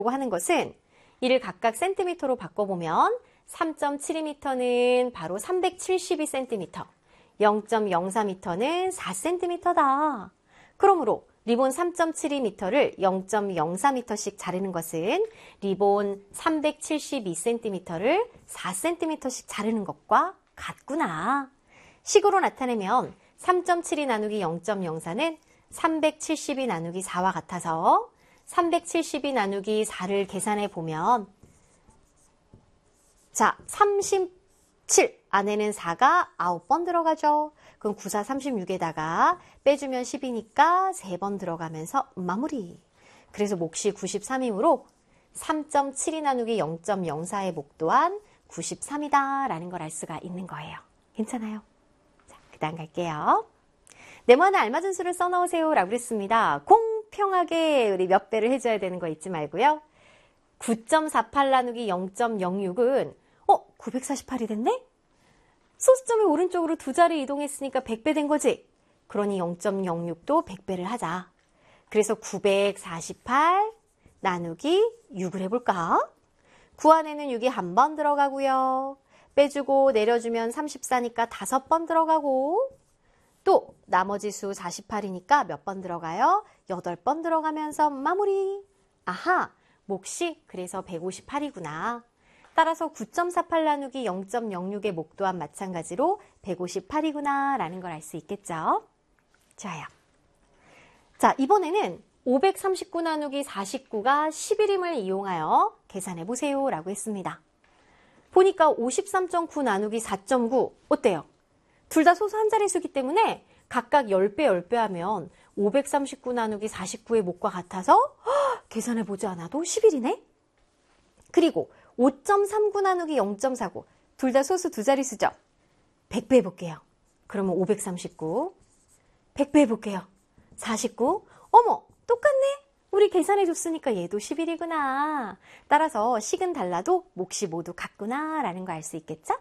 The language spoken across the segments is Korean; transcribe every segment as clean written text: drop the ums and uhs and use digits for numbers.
하는 것은 이를 각각 센티미터로 바꿔보면 3.72m는 바로 372cm, 0.04m는 4cm다. 그러므로 리본 3.72m를 0.04m씩 자르는 것은 리본 372cm를 4cm씩 자르는 것과 같구나. 식으로 나타내면 3.72 나누기 0.04는 372 나누기 4와 같아서 372 나누기 4를 계산해 보면 자, 37 안에는 4가 9번 들어가죠. 그럼 9, 4, 36에다가 빼주면 10이니까 3번 들어가면서 마무리. 그래서 몫이 93이므로 3.72 나누기 0.04의 목 또한 93이다 라는 걸 알 수가 있는 거예요. 괜찮아요? 자, 그 다음 갈게요. 네모하는 알맞은 수를 써넣으세요 라고 그랬습니다. 공평하게 우리 몇 배를 해줘야 되는 거 잊지 말고요. 9.48 나누기 0.06은 948이 됐네? 소수점이 오른쪽으로 두 자리 이동했으니까 100배 된 거지? 그러니 0.06도 100배를 하자. 그래서 948 나누기 6을 해볼까? 9 안에는 6이 한 번 들어가고요. 빼주고 내려주면 34니까 5번 들어가고 또 나머지 수 48이니까 몇 번 들어가요? 8번 들어가면서 마무리. 아하, 몫이 그래서 158이구나. 따라서 9.48 나누기 0.06의 목 또한 마찬가지로 158이구나 라는 걸 알 수 있겠죠. 좋아요. 자, 이번에는 539 나누기 49가 11임을 이용하여 계산해 보세요 라고 했습니다. 보니까 53.9 나누기 4.9 어때요? 둘 다 소수 한 자릿수이기 때문에 각각 10배 10배 하면 539 나누기 49의 목과 같아서 계산해 보지 않아도 11이네? 그리고 5.39 나누기 0.49 둘 다 소수 두 자릿수죠? 100배 해볼게요. 그러면 539 100배 해볼게요. 49 어머 똑같네? 우리 계산해줬으니까 얘도 11이구나. 따라서 식은 달라도 몫이 모두 같구나 라는 거 알 수 있겠죠?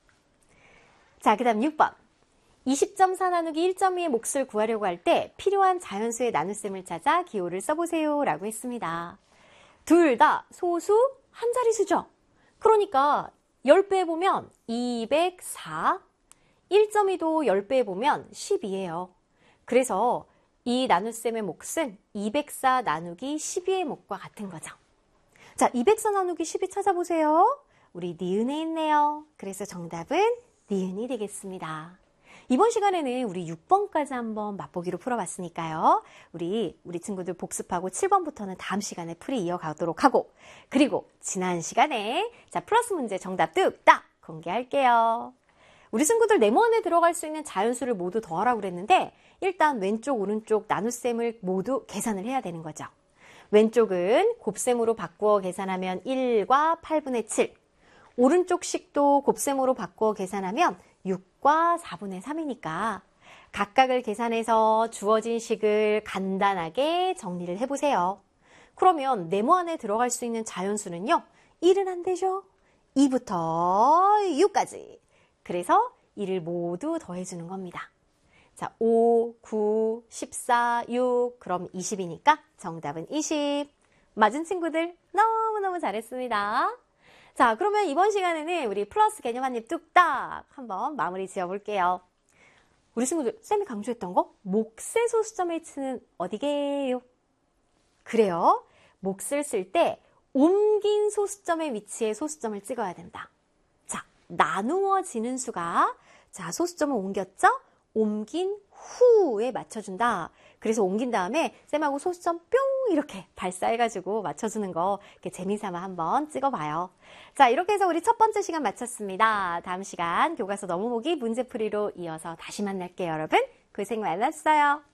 자, 그 다음 6번. 20.4 나누기 1.2의 몫을 구하려고 할 때 필요한 자연수의 나눗셈을 찾아 기호를 써보세요 라고 했습니다. 둘 다 소수 한 자릿수죠? 그러니까 10배 해보면 204, 1.2도 10배 해보면 12예요. 그래서 이 나눗셈의 몫은 204 나누기 12의 몫과 같은 거죠. 자, 204 나누기 12 찾아보세요. 우리 니은에 있네요. 그래서 정답은 니은이 되겠습니다. 이번 시간에는 우리 6번까지 한번 맛보기로 풀어봤으니까요. 우리 친구들 복습하고 7번부터는 다음 시간에 풀이 이어가도록 하고 그리고 지난 시간에 자 플러스 문제 정답 뚝딱 공개할게요. 우리 친구들 네모 안에 들어갈 수 있는 자연수를 모두 더하라고 그랬는데 일단 왼쪽 오른쪽 나눗셈을 모두 계산을 해야 되는 거죠. 왼쪽은 곱셈으로 바꾸어 계산하면 1과 8분의 7 오른쪽 식도 곱셈으로 바꾸어 계산하면 6과 4분의 3이니까 각각을 계산해서 주어진 식을 간단하게 정리를 해보세요. 그러면 네모 안에 들어갈 수 있는 자연수는요. 1은 안 되죠. 2부터 6까지. 그래서 1을 모두 더해주는 겁니다. 자, 5, 9, 14, 6 그럼 20이니까 정답은 20. 맞은 친구들 너무너무 잘했습니다. 자, 그러면 이번 시간에는 우리 플러스 개념 한입 뚝딱 한번 마무리 지어볼게요. 우리 친구들 쌤이 강조했던 거 몫의 소수점의 위치는 어디게요? 그래요. 몫을 쓸 때 옮긴 소수점의 위치에 소수점을 찍어야 된다. 자, 나누어지는 수가 자 소수점을 옮겼죠? 옮긴 후에 맞춰준다. 그래서 옮긴 다음에 쌤하고 소수점 뿅 이렇게 발사해가지고 맞춰주는 거 이렇게 재미삼아 한번 찍어봐요. 자, 이렇게 해서 우리 첫 번째 시간 마쳤습니다. 다음 시간 교과서 넘어보기 문제풀이로 이어서 다시 만날게요, 여러분. 고생 많았어요.